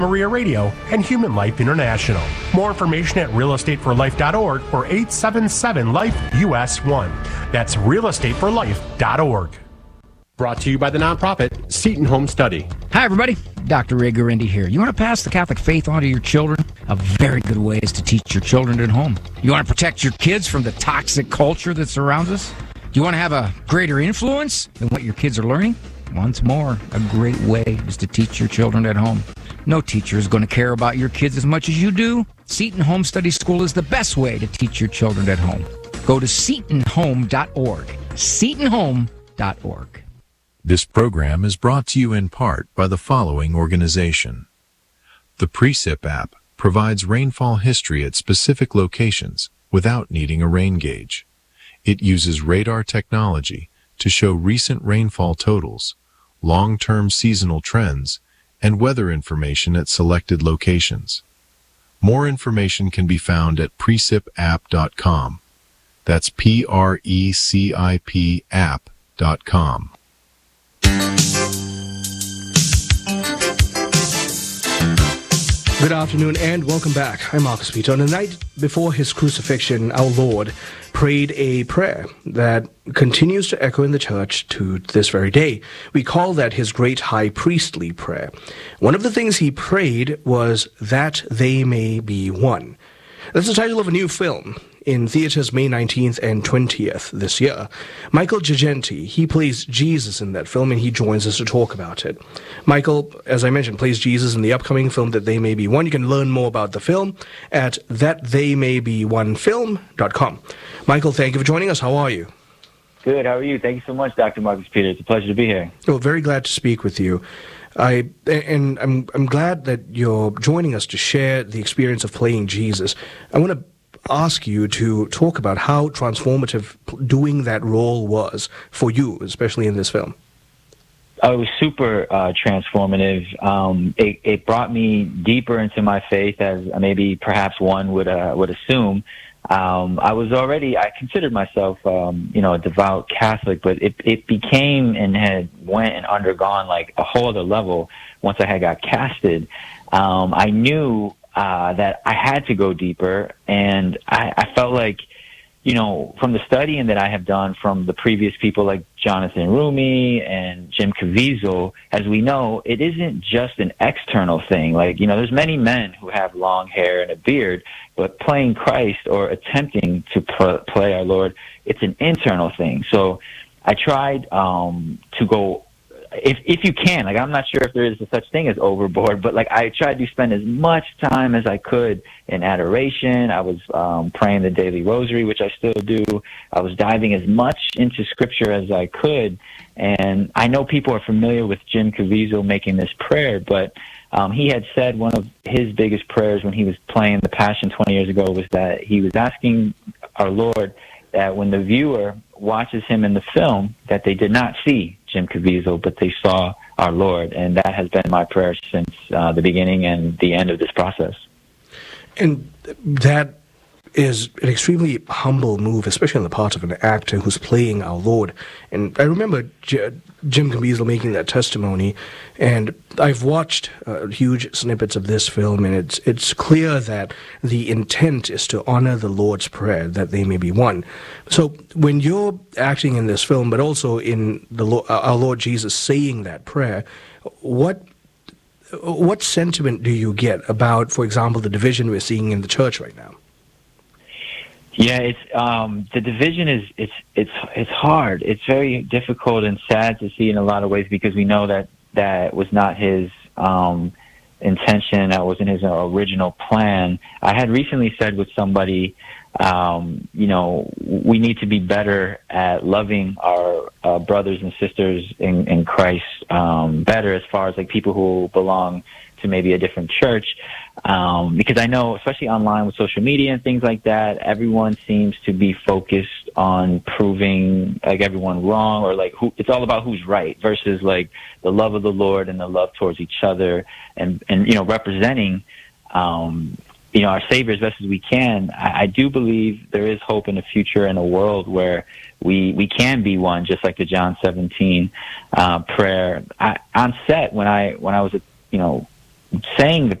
Maria Radio, and Human Life International. More information at realestateforlife.org or 877-LIFE-US1. That's realestateforlife.org. Brought to you by the nonprofit Seton Home Study. Hi, everybody. Dr. Ray Guarendi here. You want to pass the Catholic faith on to your children? A very good way is to teach your children at home. You want to protect your kids from the toxic culture that surrounds us? Do you want to have a greater influence than what your kids are learning? Once more, a great way is to teach your children at home. No teacher is going to care about your kids as much as you do. Seton Home Study School is the best way to teach your children at home. Go to setonhome.org. setonhome.org. This program is brought to you in part by the following organization. The Precip app provides rainfall history at specific locations without needing a rain gauge. It uses radar technology to show recent rainfall totals, long-term seasonal trends, and weather information at selected locations. More information can be found at precipapp.com. That's PRECIP app.com. Good afternoon and welcome back. I'm Marcus Peter. On the night before his crucifixion, our Lord prayed a prayer that continues to echo in the church to this very day. We call that his great high priestly prayer. One of the things he prayed was that they may be one. That's the title of a new film in theaters May 19th and 20th this year. Michael Girgenti, he plays Jesus in that film, and he joins us to talk about it. Michael, as I mentioned, plays Jesus in the upcoming film That They May Be One. You can learn more about the film at thattheymaybeonefilm.com. Michael, thank you for joining us. How are you? Good. How are you? Thank you so much, Dr. Marcus Peter. It's a pleasure to be here. Well, very glad to speak with you. I'm glad that you're joining us to share the experience of playing Jesus. I want to ask you to talk about how transformative doing that role was for you, especially in this film. Oh, it was super transformative. It brought me deeper into my faith, as maybe perhaps one would assume. I considered myself, a devout Catholic, but it became and had went and undergone like a whole other level once I had got casted. I knew that I had to go deeper, and I felt like, from the studying that I have done from the previous people like Jonathan Rumi and Jim Caviezel, as we know, it isn't just an external thing. Like, there's many men who have long hair and a beard, but playing Christ or attempting to play our Lord, it's an internal thing. So I tried to go, if you can, like, I'm not sure if there is a such thing as overboard, but like I tried to spend as much time as I could in adoration. I was praying the daily rosary, which I still do. I was diving as much into scripture as I could. And I know people are familiar with Jim Caviezel making this prayer, but he had said one of his biggest prayers when he was playing the Passion 20 years ago was that he was asking our Lord that when the viewer watches him in the film, that they did not see Jim Caviezel, but they saw our Lord. And that has been my prayer since the beginning and the end of this process. And that is an extremely humble move, especially on the part of an actor who's playing our Lord. And I remember Jim Caviezel making that testimony, and I've watched huge snippets of this film, and it's clear that the intent is to honor the Lord's Prayer, that they may be one. So when you're acting in this film, but also in our Lord Jesus saying that prayer, what sentiment do you get about, for example, the division we're seeing in the church right now? Yeah, it's the division is it's hard. It's very difficult and sad to see in a lot of ways, because we know that was not his intention. That wasn't his original plan. I had recently said with somebody, we need to be better at loving our brothers and sisters in Christ better, as far as like people who belong to maybe a different church, because I know, especially online with social media and things like that, everyone seems to be focused on proving like everyone wrong, or like it's all about who's right versus like the love of the Lord and the love towards each other, and representing our Savior as best as we can. I do believe there is hope in the future, in a world where we can be one, just like the John 17 prayer. On set, when I was saying the